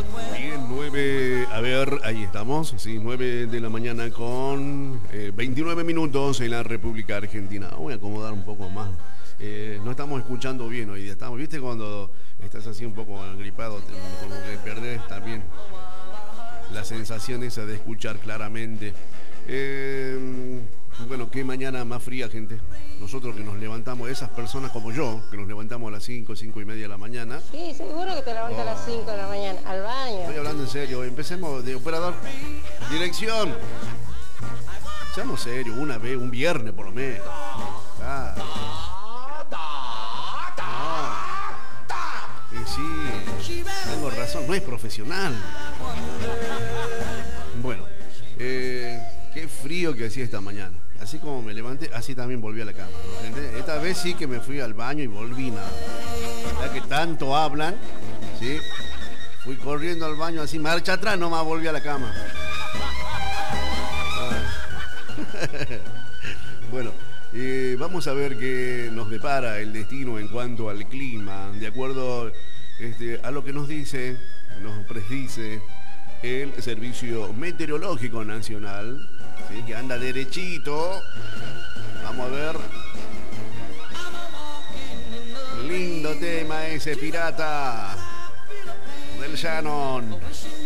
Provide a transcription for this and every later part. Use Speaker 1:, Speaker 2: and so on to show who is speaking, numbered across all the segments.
Speaker 1: Bien, 9, a ver, ahí estamos, sí, 9 de la mañana con 29 minutos en la República Argentina. Voy a acomodar un poco más. No estamos escuchando bien hoy día, estamos, ¿viste cuando estás así un poco gripado, como que perdés también la sensación esa de escuchar claramente? Bueno, qué mañana más fría, gente. Nosotros que nos levantamos, esas personas como yo, que nos levantamos a las 5, 5 y media de la mañana.
Speaker 2: Sí, seguro que te levantas a las 5 de la mañana, al baño.
Speaker 1: Estoy hablando en serio, empecemos de operador. Dirección. Seamos serios, una vez, un viernes por lo menos. Ah. No. Y sí, tengo razón, no es profesional. Bueno, qué frío que hacía esta mañana. Así como me levanté, así también volví a la cama, ¿no? ¿Entendés? Esta vez sí que me fui al baño y volví nada. Ya que tanto hablan, ¿sí? Fui corriendo al baño así, marcha atrás, nomás volví a la cama. Bueno, vamos a ver qué nos depara el destino en cuanto al clima, de acuerdo a lo que nos dice, nos predice el Servicio Meteorológico Nacional, ¿sí? Que anda derechito. Vamos a ver. Lindo tema ese, Pirata, del Shannon,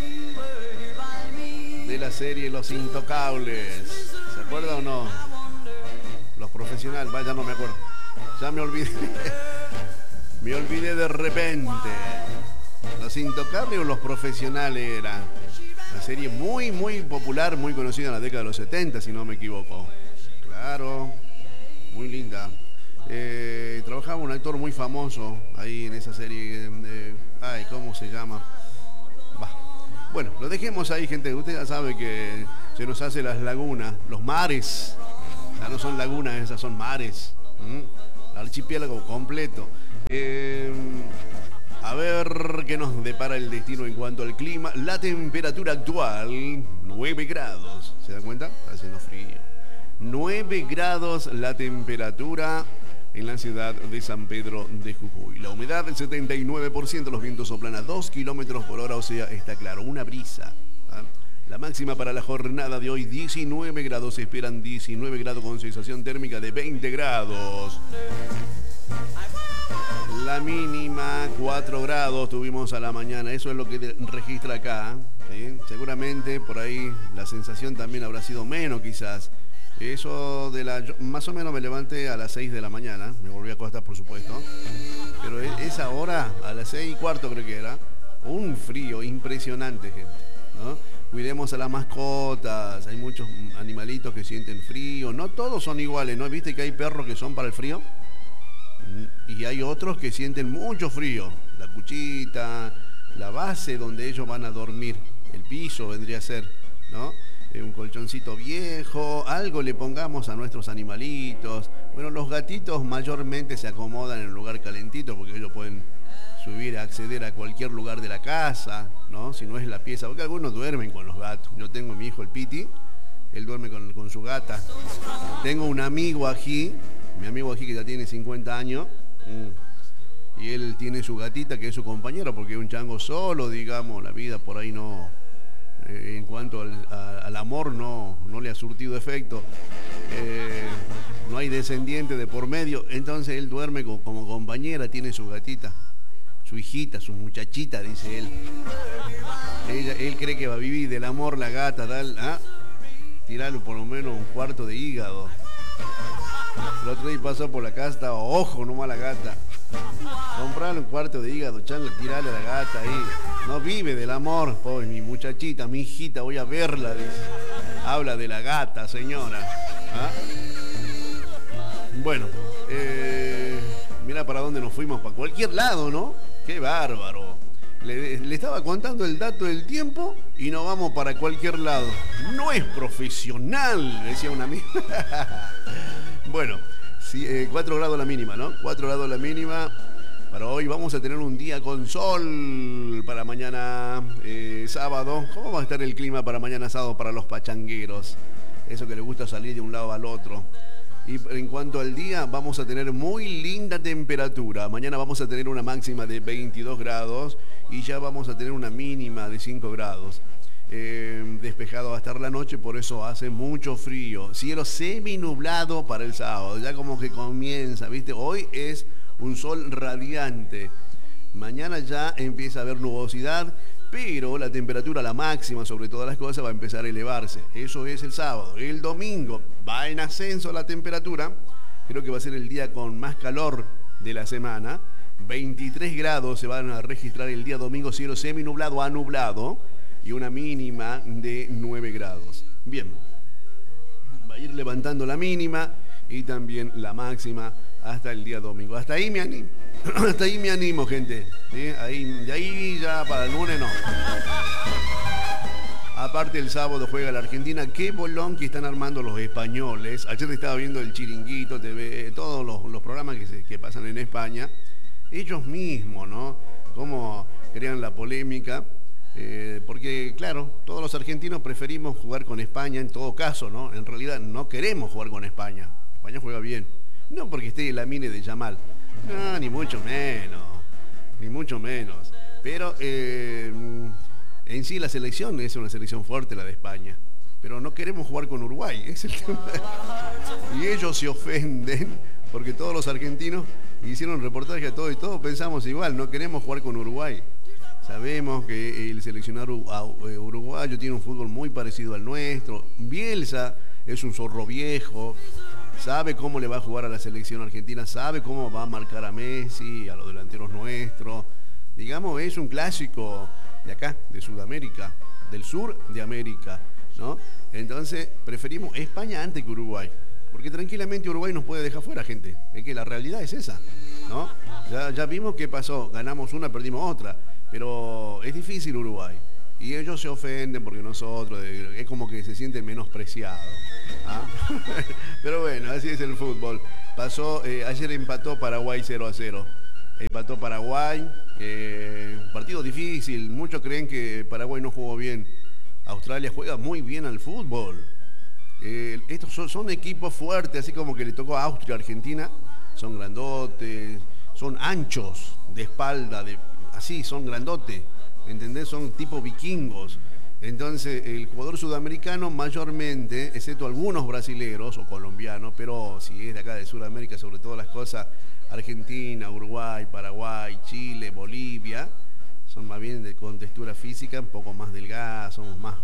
Speaker 1: de la serie Los Intocables. ¿Se acuerda o no? Los profesionales, vaya, no me acuerdo. Ya me olvidé. Me olvidé de repente. Los Intocables o Los Profesionales era una serie muy, muy popular, muy conocida en la década de los 70, si no me equivoco. Claro, muy linda. Trabajaba un actor muy famoso ahí en esa serie. Ay, ¿cómo se llama? Bah. Bueno, lo dejemos ahí, gente. Usted ya sabe que se nos hace las lagunas, los mares. Ya no son lagunas, esas son mares. El archipiélago completo. A ver qué nos depara el destino en cuanto al clima. La temperatura actual, 9 grados. ¿Se da cuenta? Está haciendo frío. 9 grados la temperatura en la ciudad de San Pedro de Jujuy. La humedad del 79%, los vientos soplan a 2 kilómetros por hora, o sea, está claro, una brisa. La máxima para la jornada de hoy, 19 grados. Se esperan 19 grados con sensación térmica de 20 grados. La mínima, 4 grados tuvimos a la mañana. Eso es lo que registra acá, ¿sí? Seguramente por ahí la sensación también habrá sido menos quizás. Eso más o menos me levanté a las 6 de la mañana. Me volví a acostar, por supuesto. Pero esa hora, a las 6:15 creo que era, un frío impresionante, gente, ¿no? Cuidemos a las mascotas. Hay muchos animalitos que sienten frío. No todos son iguales, ¿no? ¿Viste que hay perros que son para el frío? Y hay otros que sienten mucho frío. La cuchita, la base donde ellos van a dormir, el piso vendría a ser, ¿no? Un colchoncito viejo, algo le pongamos a nuestros animalitos. Bueno, los gatitos mayormente se acomodan en un lugar calentito porque ellos pueden subir, acceder a cualquier lugar de la casa, ¿no? Si no es la pieza, porque algunos duermen con los gatos. Yo tengo a mi hijo, el Piti, él duerme con su gata. Tengo un amigo aquí, mi amigo aquí que ya tiene 50 años, y él tiene su gatita que es su compañera porque es un chango solo, digamos, la vida por ahí no, en cuanto al amor no le ha surtido efecto, no hay descendiente de por medio, entonces él duerme como compañera, tiene su gatita, su hijita, su muchachita, dice él. Él cree que va a vivir del amor la gata, tirarle por lo menos un cuarto de hígado. El otro día pasó por la casa, estaba ojo nomás la gata. Comprarle un cuarto de hígado, chango, tirarle a la gata ahí. No vive del amor, pobre, mi muchachita, mi hijita, voy a verla, dice. Habla de la gata, señora. Bueno, mira para dónde nos fuimos, para cualquier lado, ¿no? Qué bárbaro. Le estaba contando el dato del tiempo y nos vamos para cualquier lado. No es profesional, decía una amiga. Bueno, sí, 4 grados la mínima, ¿no? 4 grados la mínima. Para hoy vamos a tener un día con sol. Para mañana sábado. ¿Cómo va a estar el clima para mañana sábado para los pachangueros? Eso que les gusta salir de un lado al otro. Y en cuanto al día, vamos a tener muy linda temperatura. Mañana vamos a tener una máxima de 22 grados y ya vamos a tener una mínima de 5 grados. Despejado va a estar la noche, por eso hace mucho frío. Cielo semi-nublado para el sábado, ya como que comienza, ¿viste? Hoy es un sol radiante. Mañana ya empieza a haber nubosidad, pero la temperatura, la máxima sobre todas las cosas, va a empezar a elevarse. Eso es el sábado. El domingo va en ascenso la temperatura. Creo que va a ser el día con más calor de la semana. 23 grados se van a registrar el día domingo, cielo semi-nublado a nublado y una mínima de 9 grados. Bien, va a ir levantando la mínima y también la máxima hasta el día domingo. Hasta ahí me animo. Hasta ahí me animo, gente. ¿Sí? De ahí ya para el lunes no. Aparte el sábado juega la Argentina. Qué bolón que están armando los españoles. Ayer estaba viendo el Chiringuito TV, todos los programas que pasan en España. Ellos mismos, ¿no? Cómo crean la polémica. Porque, claro, todos los argentinos preferimos jugar con España en todo caso, ¿no? En realidad no queremos jugar con España. España juega bien. No porque esté la mine de Yamal. No, ni mucho menos. Ni mucho menos. Pero en sí la selección es una selección fuerte, la de España. Pero no queremos jugar con Uruguay. Es el tema. Y ellos se ofenden porque todos los argentinos hicieron reportaje a todo y todos pensamos igual. No queremos jugar con Uruguay. Sabemos que el seleccionado uruguayo tiene un fútbol muy parecido al nuestro. Bielsa es un zorro viejo. Sabe cómo le va a jugar a la selección argentina, sabe cómo va a marcar a Messi, a los delanteros nuestros. Digamos, es un clásico de acá, de Sudamérica, del sur de América, ¿no? Entonces, preferimos España antes que Uruguay, porque tranquilamente Uruguay nos puede dejar fuera, gente. Es que la realidad es esa, ¿no? Ya vimos qué pasó, ganamos una, perdimos otra, pero es difícil Uruguay. Y ellos se ofenden porque nosotros, es como que se sienten menospreciados. ¿Ah? Pero bueno, así es el fútbol. Pasó, ayer empató Paraguay 0-0. Empató Paraguay, partido difícil. Muchos creen que Paraguay no jugó bien. Australia juega muy bien al fútbol. Estos son equipos fuertes, así como que le tocó a Austria, Argentina. Son grandotes, son anchos de espalda, así, son grandotes. ¿Entendés? Son tipo vikingos. Entonces, el jugador sudamericano mayormente, excepto algunos brasileros o colombianos, pero si es de acá de Sudamérica, sobre todo las cosas, Argentina, Uruguay, Paraguay, Chile, Bolivia, son más bien con textura física, un poco más delgadas, somos más...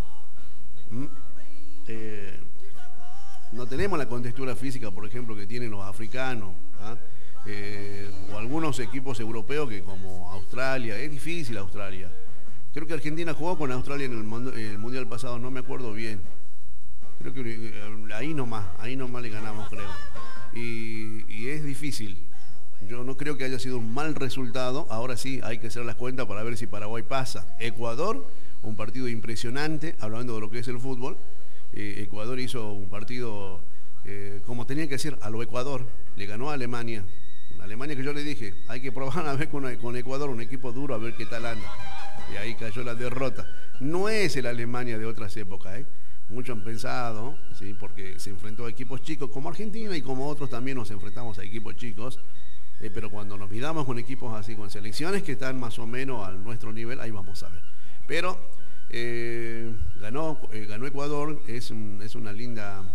Speaker 1: no tenemos la contextura física, por ejemplo, que tienen los africanos, ¿ah? O algunos equipos europeos que como Australia, es difícil Australia. Creo que Argentina jugó con Australia en el Mundial pasado, no me acuerdo bien. Creo que ahí nomás le ganamos, creo. Y es difícil. Yo no creo que haya sido un mal resultado. Ahora sí, hay que hacer las cuentas para ver si Paraguay pasa. Ecuador, un partido impresionante, hablando de lo que es el fútbol. Ecuador hizo un partido como tenía que ser, a lo Ecuador. Le ganó a Alemania. Una Alemania que yo le dije, hay que probar a ver con Ecuador, un equipo duro, a ver qué tal anda. Y ahí cayó la derrota. No es el Alemania de otras épocas, ¿eh? Muchos han pensado, ¿sí? Porque se enfrentó a equipos chicos como Argentina y como otros también nos enfrentamos a equipos chicos. Pero cuando nos midamos con equipos así, con selecciones que están más o menos a nuestro nivel, ahí vamos a ver. Pero ganó Ecuador, es una linda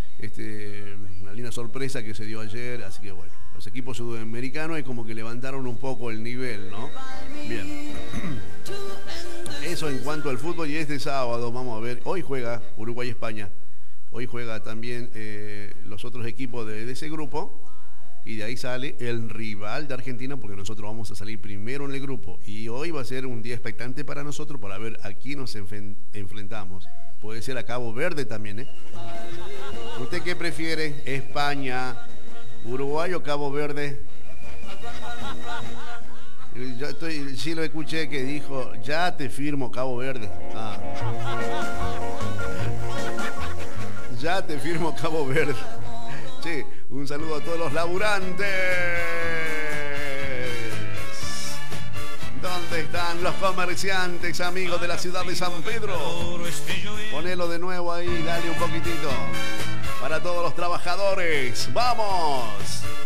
Speaker 1: sorpresa que se dio ayer, así que bueno, los equipos sudamericanos es como que levantaron un poco el nivel, ¿no? Bien. Eso en cuanto al fútbol, y este sábado vamos a ver, hoy juega Uruguay-España, hoy juega también los otros equipos de ese grupo, y de ahí sale el rival de Argentina, porque nosotros vamos a salir primero en el grupo, y hoy va a ser un día expectante para nosotros para ver a quién nos enfrentamos. Puede ser a Cabo Verde también, ¿eh? ¿Usted qué prefiere? ¿España, Uruguay o Cabo Verde? Sí lo escuché que dijo, ya te firmo Cabo Verde. Ah. Ya te firmo Cabo Verde. Sí, un saludo a todos los laburantes. ¿Dónde están los comerciantes, amigos de la ciudad de San Pedro? Ponelo de nuevo ahí, dale un poquitito. para todos los trabajadores. ¡Vamos!